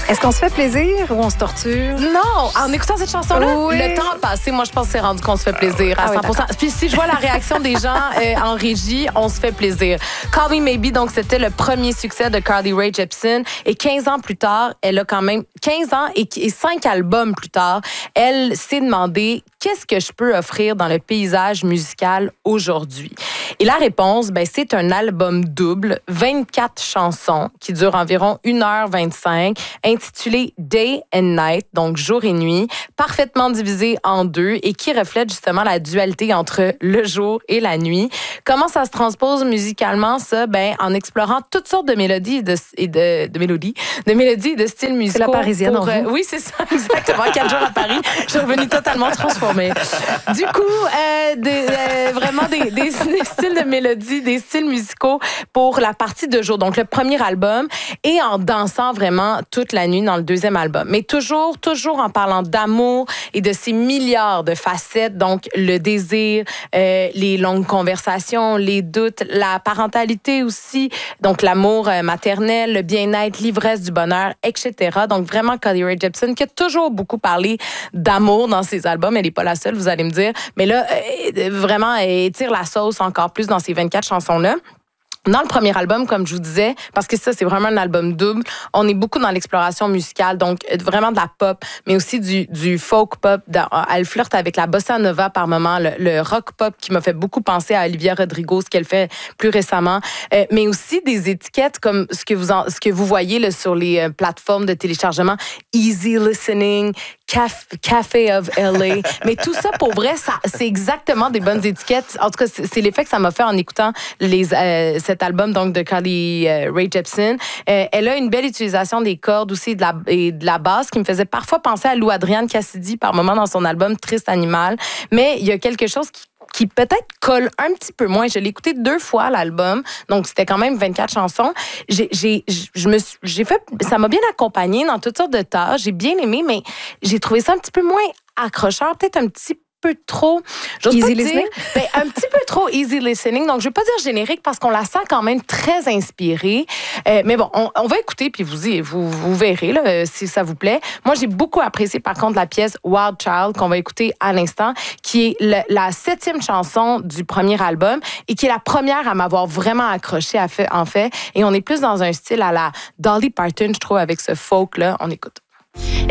Est-ce qu'on se fait plaisir ou on se torture? Non, en écoutant cette chanson-là, Oui. le temps a passé. Moi, je pense que c'est rendu qu'on se fait plaisir à Ah oui, 100%. Puis si je vois la réaction des gens en régie, on se fait plaisir. Call Me Maybe, donc c'était le premier succès de Carly Rae Jepsen. Et 15 ans plus tard, elle a quand même 15 ans et 5 albums plus tard, elle s'est demandé qu'est-ce que je peux offrir dans le paysage musical aujourd'hui. Et la réponse, c'est un album double, 24 chansons qui dure environ 1h25, intitulé Day and Night, donc jour et nuit, parfaitement divisé en deux et qui reflète justement la dualité entre le jour et la nuit. Comment ça se transpose musicalement, ça? En explorant toutes sortes de mélodies de mélodies et de styles musicaux. C'est la Parisienne en vous. Oui, c'est ça, exactement. 4 jours à Paris, je suis revenue totalement transformée. Du coup, vraiment des styles de mélodie, des styles musicaux pour la partie de jour, donc le premier album, et en dansant vraiment toute la nuit dans le deuxième album. Mais toujours en parlant d'amour et de ces milliards de facettes, donc le désir, les longues conversations, les doutes, la parentalité aussi, donc l'amour maternel, le bien-être, l'ivresse du bonheur, etc. Donc vraiment Carly Rae Jepsen qui a toujours beaucoup parlé d'amour dans ses albums. Elle n'est pas la seule, vous allez me dire. Mais là, vraiment, elle tire la sauce encore plus dans ces 24 chansons-là. Dans le premier album, comme je vous disais, parce que ça, c'est vraiment un album double, on est beaucoup dans l'exploration musicale, donc vraiment de la pop, mais aussi du folk pop. Elle flirte avec la bossa nova par moment, le rock pop qui m'a fait beaucoup penser à Olivia Rodrigo, ce qu'elle fait plus récemment, mais aussi des étiquettes comme ce que vous voyez là, sur les plateformes de téléchargement, Easy Listening, Café of LA. Mais tout ça, pour vrai, c'est exactement des bonnes étiquettes. En tout cas, c'est l'effet que ça m'a fait en écoutant cet album donc de Carly Rae Jepsen. Elle a une belle utilisation des cordes aussi et de la basse qui me faisait parfois penser à Lou Adrienne Cassidy par moment dans son album Triste Animal. Mais il y a quelque chose qui peut-être colle un petit peu moins. Je l'ai écouté 2 fois, l'album. Donc, c'était quand même 24 chansons. Ça m'a bien accompagnée dans toutes sortes de tâches. J'ai bien aimé, mais j'ai trouvé ça un petit peu moins accrocheur. Peut-être un petit peu trop... Easy listening? Un petit peu trop easy listening. Donc, je ne vais pas dire générique parce qu'on la sent quand même très inspirée. Mais bon, on va écouter puis vous verrez là, si ça vous plaît. Moi, j'ai beaucoup apprécié par contre la pièce Wild Child qu'on va écouter à l'instant, qui est la 7e chanson du premier album et qui est la première à m'avoir vraiment accrochée en fait. Et on est plus dans un style à la Dolly Parton, je trouve, avec ce folk-là. On écoute.